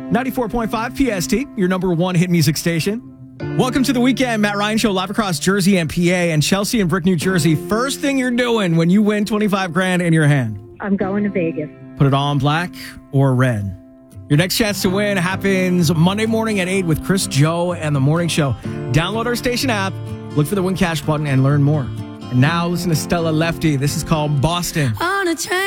94.5 PST, your number one hit music station. Welcome to the weekend. Matt Ryan Show live across Jersey and PA and Chelsea and Brick, New Jersey. First thing you're doing when you win 25 grand in your hand. I'm going to Vegas. Put it on black or red. Your next chance to win happens Monday morning at 8 with Chris, Joe, and The Morning Show. Download our station app, look for the Win Cash button, and learn more. And now listen to Stella Lefty. This is called Boston. On a train.